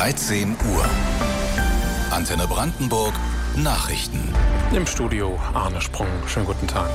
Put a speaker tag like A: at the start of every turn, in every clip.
A: 13 Uhr. Antenne Brandenburg Nachrichten.
B: Im Studio Arne Sprung. Schönen guten Tag.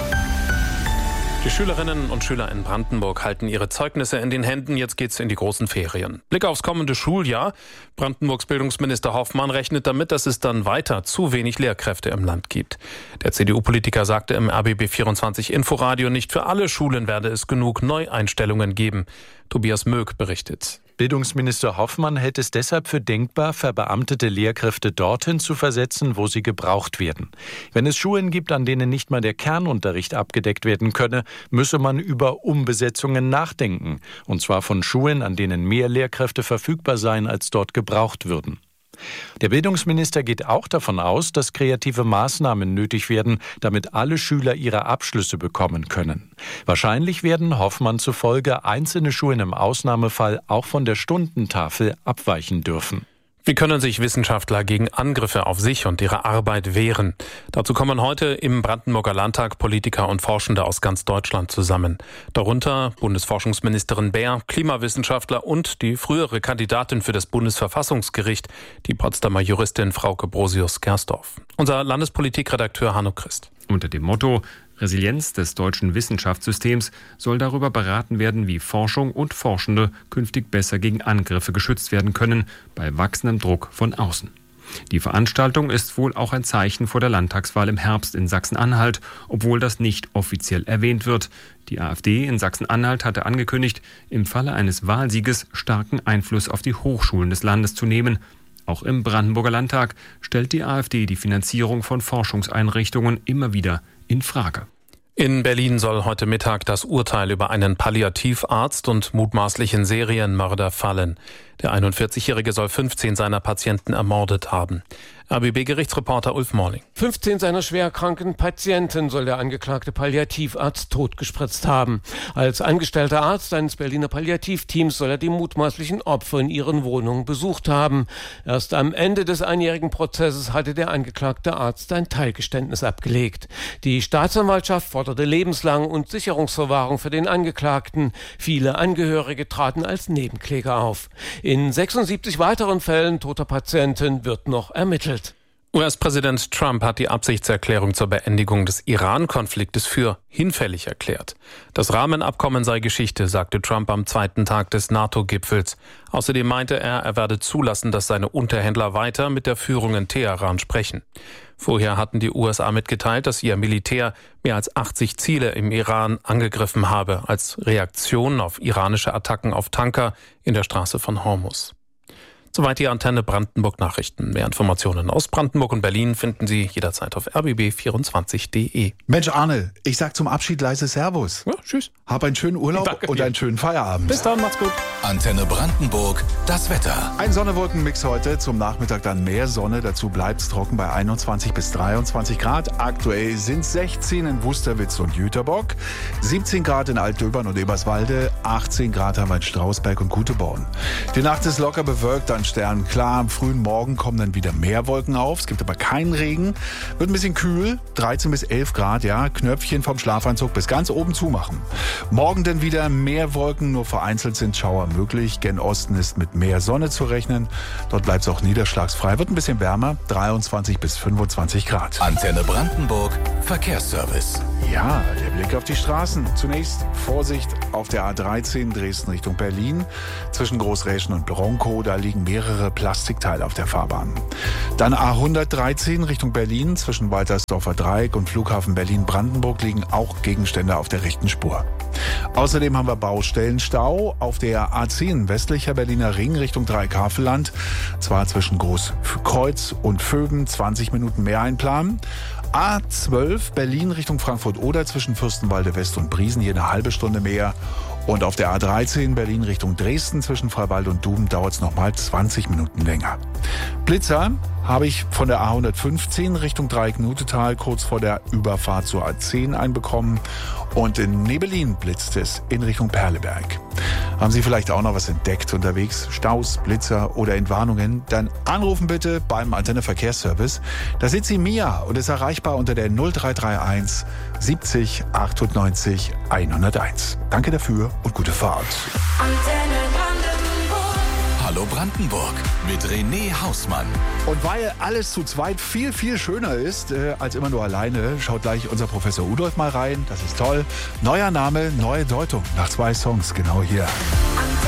B: Die Schülerinnen und Schüler in Brandenburg halten ihre Zeugnisse in den Händen. Jetzt geht's in die großen Ferien. Blick aufs kommende Schuljahr. Brandenburgs Bildungsminister Hoffmann rechnet damit, dass es dann weiter zu wenig Lehrkräfte im Land gibt. Der CDU-Politiker sagte im RBB24 Inforadio, nicht für alle Schulen werde es genug Neueinstellungen geben. Tobias Möck berichtet.
C: Bildungsminister Hoffmann hält es deshalb für denkbar, verbeamtete Lehrkräfte dorthin zu versetzen, wo sie gebraucht werden. Wenn es Schulen gibt, an denen nicht mal der Kernunterricht abgedeckt werden könne, müsse man über Umbesetzungen nachdenken. Und zwar von Schulen, an denen mehr Lehrkräfte verfügbar seien, als dort gebraucht würden. Der Bildungsminister geht auch davon aus, dass kreative Maßnahmen nötig werden, damit alle Schüler ihre Abschlüsse bekommen können. Wahrscheinlich werden Hoffmann zufolge einzelne Schulen im Ausnahmefall auch von der Stundentafel abweichen dürfen.
B: Wie können sich Wissenschaftler gegen Angriffe auf sich und ihre Arbeit wehren? Dazu kommen heute im Brandenburger Landtag Politiker und Forschende aus ganz Deutschland zusammen. Darunter Bundesforschungsministerin Baer, Klimawissenschaftler und die frühere Kandidatin für das Bundesverfassungsgericht, die Potsdamer Juristin Frauke Brosius-Gersdorf. Unser Landespolitikredakteur Hanno Christ.
D: Unter dem Motto Resilienz des deutschen Wissenschaftssystems soll darüber beraten werden, wie Forschung und Forschende künftig besser gegen Angriffe geschützt werden können, bei wachsendem Druck von außen. Die Veranstaltung ist wohl auch ein Zeichen vor der Landtagswahl im Herbst in Sachsen-Anhalt, obwohl das nicht offiziell erwähnt wird. Die AfD in Sachsen-Anhalt hatte angekündigt, im Falle eines Wahlsieges starken Einfluss auf die Hochschulen des Landes zu nehmen. Auch im Brandenburger Landtag stellt die AfD die Finanzierung von Forschungseinrichtungen immer wieder in Frage.
B: In Berlin soll heute Mittag das Urteil über einen Palliativarzt und mutmaßlichen Serienmörder fallen. Der 41-Jährige soll 15 seiner Patienten ermordet haben. RBB-Gerichtsreporter Ulf Morling.
E: 15 seiner schwerkranken Patienten soll der angeklagte Palliativarzt totgespritzt haben. Als angestellter Arzt eines Berliner Palliativteams soll er die mutmaßlichen Opfer in ihren Wohnungen besucht haben. Erst am Ende des einjährigen Prozesses hatte der angeklagte Arzt ein Teilgeständnis abgelegt. Die Staatsanwaltschaft forderte lebenslang und Sicherungsverwahrung für den Angeklagten. Viele Angehörige traten als Nebenkläger auf. In 76 weiteren Fällen toter Patienten wird noch ermittelt.
B: US-Präsident Trump hat die Absichtserklärung zur Beendigung des Iran-Konfliktes für hinfällig erklärt. Das Rahmenabkommen sei Geschichte, sagte Trump am zweiten Tag des NATO-Gipfels. Außerdem meinte er werde zulassen, dass seine Unterhändler weiter mit der Führung in Teheran sprechen. Vorher hatten die USA mitgeteilt, dass ihr Militär mehr als 80 Ziele im Iran angegriffen habe, als Reaktion auf iranische Attacken auf Tanker in der Straße von Hormuz. Soweit die Antenne Brandenburg Nachrichten. Mehr Informationen aus Brandenburg und Berlin finden Sie jederzeit auf rbb24.de.
F: Mensch Arne, ich sag zum Abschied leise Servus.
B: Ja, tschüss.
F: Hab einen schönen Urlaub.
B: Danke
F: und
B: dir.
F: einen schönen Feierabend.
B: Bis dann, macht's gut.
A: Antenne Brandenburg, das Wetter.
F: Ein Sonne-Wolken-Mix heute, zum Nachmittag dann mehr Sonne. Dazu bleibt's trocken bei 21 bis 23 Grad. Aktuell sind 16 in Wusterwitz und Jüterbock, 17 Grad in Altdöbern und Eberswalde, 18 Grad haben wir in Strausberg und Kuteborn. Die Nacht ist locker bewölkt, dann sternklar. Am frühen Morgen kommen dann wieder mehr Wolken auf. Es gibt aber keinen Regen. Wird ein bisschen kühl, 13 bis 11 Grad, ja. Knöpfchen vom Schlafanzug bis ganz oben zumachen. Morgen dann wieder mehr Wolken, nur vereinzelt sind Schauer möglich. Gen Osten ist mit mehr Sonne zu rechnen. Dort bleibt es auch niederschlagsfrei. Wird ein bisschen wärmer, 23 bis 25 Grad.
A: Antenne Brandenburg Verkehrsservice.
F: Ja, der Blick auf die Straßen. Zunächst Vorsicht auf der A13 Dresden Richtung Berlin. Zwischen Großräschen und Bronkow, da liegen mehrere Plastikteile auf der Fahrbahn. Dann A113 Richtung Berlin. Zwischen Waltersdorfer Dreieck und Flughafen Berlin-Brandenburg liegen auch Gegenstände auf der rechten Spur. Außerdem haben wir Baustellenstau auf der A10 westlicher Berliner Ring Richtung Dreieck-Havelland. Zwar zwischen Großkreuz und Vöben 20 Minuten mehr einplanen. A12 Berlin Richtung Frankfurt-Oder zwischen Fürstenwalde West und Briesen je eine halbe Stunde mehr. Und auf der A13 Berlin Richtung Dresden zwischen Freiwald und Duben dauert es nochmal 20 Minuten länger. Blitzer habe ich von der A115 Richtung Dreieck-Nutetal kurz vor der Überfahrt zur A10 einbekommen. Und in Nebelin blitzt es in Richtung Perleberg. Haben Sie vielleicht auch noch was entdeckt unterwegs? Staus, Blitzer oder Entwarnungen? Dann anrufen bitte beim Antenne Verkehrsservice. Da sitzt sie Mia und ist erreichbar unter der 0331 70 98 101. Danke dafür und gute Fahrt.
A: Hallo Brandenburg. Brandenburg mit René Hausmann.
F: Und weil alles zu zweit viel, viel schöner ist als immer nur alleine, schaut gleich unser Professor Udolf mal rein. Das ist toll. Neuer Name, neue Deutung. Nach 2 Songs, genau hier.